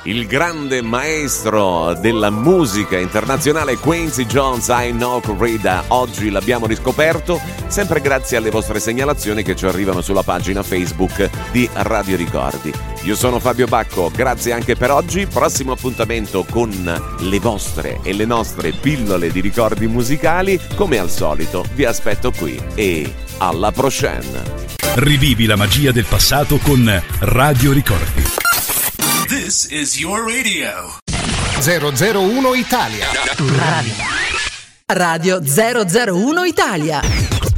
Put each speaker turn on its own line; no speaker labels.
il grande maestro della musica internazionale Quincy Jones, I Know Corrida. Oggi l'abbiamo riscoperto sempre grazie alle vostre segnalazioni che ci arrivano sulla pagina Facebook di Radio Ricordi. Io sono Fabio Bacco, grazie anche per oggi. Prossimo appuntamento con le vostre e le nostre pillole di ricordi musicali. Come al solito vi aspetto qui e alla prochaine.
Rivivi la magia del passato con Radio Ricordi.
This is your radio.
001 Italia.
Radio 001 Italia.